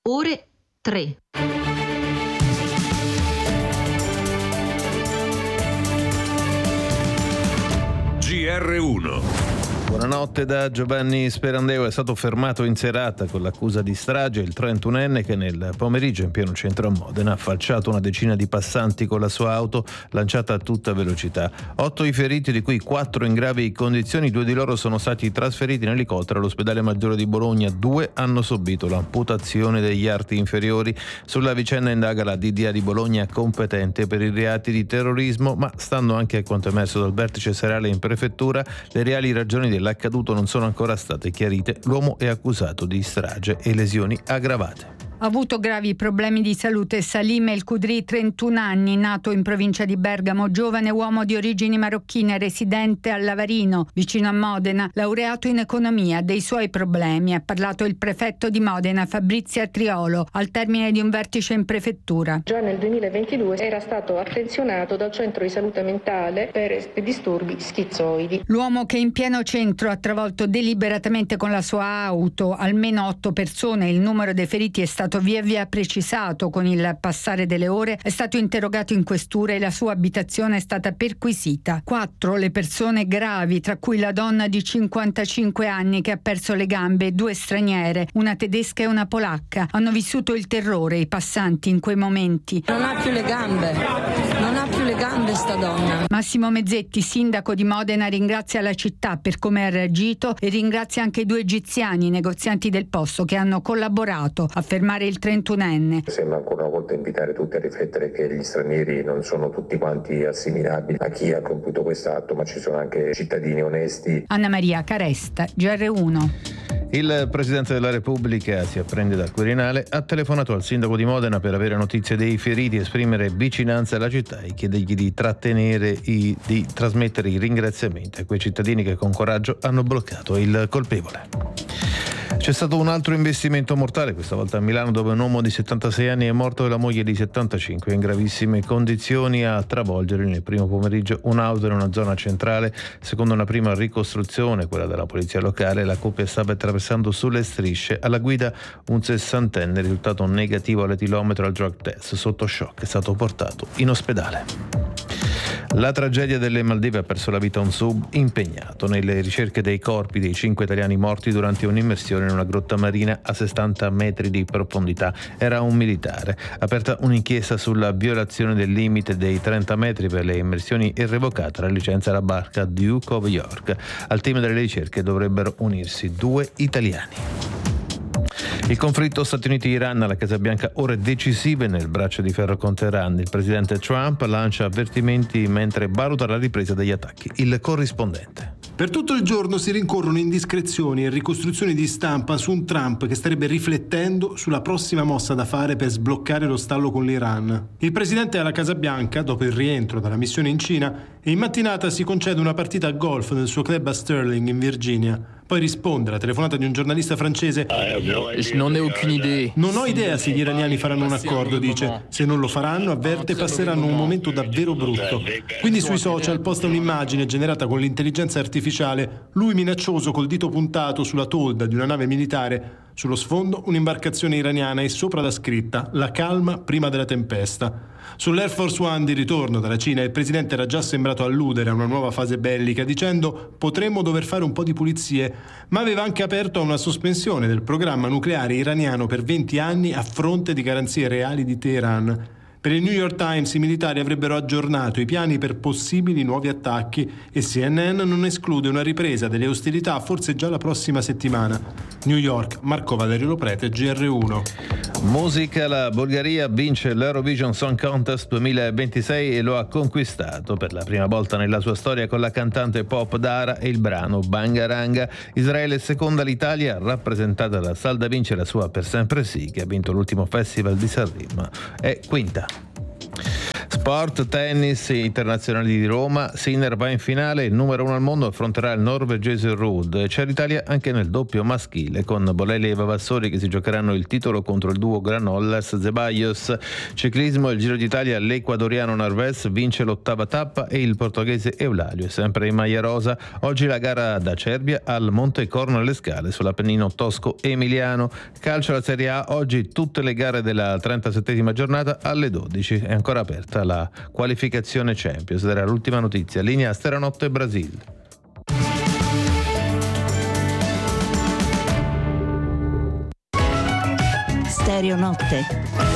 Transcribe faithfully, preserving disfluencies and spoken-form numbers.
ore tre. G R uno. Buonanotte da Giovanni Sperandeo. È stato fermato in serata con l'accusa di strage il trentunenne che nel pomeriggio in pieno centro a Modena ha falciato una decina di passanti con la sua auto lanciata a tutta velocità. Otto i feriti, di cui quattro in gravi condizioni. Due di loro sono stati trasferiti in elicottero all'ospedale Maggiore di Bologna. Due hanno subito l'amputazione degli arti inferiori. Sulla vicenda indaga la D D A di Bologna, competente per i reati di terrorismo, ma stando anche a quanto emerso dal vertice serale in prefettura, le reali ragioni del l'accaduto non sono ancora state chiarite. L'uomo è accusato di strage e lesioni aggravate. Ha avuto gravi problemi di salute Salim El Kudri, trentuno anni, nato in provincia di Bergamo, giovane uomo di origini marocchine, residente a Lavarino, vicino a Modena, laureato in economia. Dei suoi problemi ha parlato il prefetto di Modena, Fabrizia Triolo, al termine di un vertice in prefettura. Già nel duemilaventidue era stato attenzionato dal centro di salute mentale per disturbi schizoidi. L'uomo, che in pieno centro ha travolto deliberatamente con la sua auto almeno otto persone, il numero dei feriti è stato via via precisato con il passare delle ore, è stato interrogato in questura e la sua abitazione è stata perquisita. Quattro le persone gravi, tra cui la donna di cinquantacinque anni che ha perso le gambe, due straniere, una tedesca e una polacca. Hanno vissuto il terrore i passanti in quei momenti. Non ha più le gambe, non ha più le gambe sta donna. Massimo Mezzetti, sindaco di Modena, ringrazia la città per come ha reagito e ringrazia anche i due egiziani, negozianti del posto, che hanno collaborato a fermare il trentunenne. Sembra ancora una volta invitare tutti a riflettere che gli stranieri non sono tutti quanti assimilabili a chi ha compiuto quest'atto, ma ci sono anche cittadini onesti. Anna Maria Caresta, G R uno. Il Presidente della Repubblica, si apprende dal Quirinale, ha telefonato al sindaco di Modena per avere notizie dei feriti, esprimere vicinanza alla città e chiedergli di trattenere i, di trasmettere i ringraziamenti a quei cittadini che con coraggio hanno bloccato il colpevole. C'è stato un altro investimento mortale, questa volta a Milano, dove un uomo di settantasei anni è morto e la moglie di settantacinque in gravissime condizioni a travolgere nel primo pomeriggio un'auto in una zona centrale. Secondo una prima ricostruzione, quella della polizia locale, la coppia stava attraversando sulle strisce. Alla guida un sessantenne risultato negativo all'etilometro al drug test. Sotto shock è stato portato in ospedale. La tragedia delle Maldive ha perso la vita un sub impegnato nelle ricerche dei corpi dei cinque italiani morti durante un'immersione in una grotta marina a sessanta metri di profondità. Era un militare. Aperta un'inchiesta sulla violazione del limite dei trenta metri per le immersioni e revocata la licenza alla barca Duke of York. Al team delle ricerche dovrebbero unirsi due italiani. Il conflitto Stati Uniti-Iran alla Casa Bianca, ore decisive nel braccio di ferro con Teheran. Il presidente Trump lancia avvertimenti mentre valuta la ripresa degli attacchi. Il corrispondente. Per tutto il giorno si rincorrono indiscrezioni e ricostruzioni di stampa su un Trump che starebbe riflettendo sulla prossima mossa da fare per sbloccare lo stallo con l'Iran. Il presidente è alla Casa Bianca dopo il rientro dalla missione in Cina e in mattinata si concede una partita a golf nel suo club a Sterling in Virginia. Poi risponde alla telefonata di un giornalista francese: non ho aucune idea. Non ho idea se gli iraniani faranno un accordo, dice. Se non lo faranno, avverte, passeranno un momento davvero brutto. Quindi sui social posta un'immagine generata con l'intelligenza artificiale, lui minaccioso col dito puntato sulla tolda di una nave militare. Sullo sfondo un'imbarcazione iraniana e sopra la scritta: la calma prima della tempesta. Sull'Air Force One di ritorno dalla Cina il presidente era già sembrato alludere a una nuova fase bellica, dicendo: potremmo dover fare un po' di pulizie, ma aveva anche aperto a una sospensione del programma nucleare iraniano per venti anni a fronte di garanzie reali di Teheran. Per il New York Times i militari avrebbero aggiornato i piani per possibili nuovi attacchi e C N N non esclude una ripresa delle ostilità forse già la prossima settimana. New York, Marco Valerio Loprete, G R uno. Musica, la Bulgaria vince l'Eurovision Song Contest duemilaventisei e lo ha conquistato per la prima volta nella sua storia con la cantante pop Dara e il brano Bangaranga. Israele è seconda, l'Italia rappresentata da Salda Vince, la sua Per Sempre Sì, che ha vinto l'ultimo festival di Sanremo, è quinta. Sport, tennis, internazionali di Roma. Sinner va in finale, il numero uno al mondo affronterà il norvegese Ruud. C'è l'Italia anche nel doppio maschile con Bolelli e Vavassori che si giocheranno il titolo contro il duo Granollers-Zeballos. Ciclismo, il Giro d'Italia, l'ecuadoriano Narvaez vince l'ottava tappa e il portoghese Eulalio è sempre in maglia rosa. Oggi la gara da Cervia al Monte Corno alle Scale sull'Appennino tosco-emiliano. Calcio alla Serie A, oggi tutte le gare della trentasettesima giornata alle dodici. È ancora aperta la qualificazione Champions. Era l'ultima notizia. Linea Steranotte Brasil. Stereo Notte.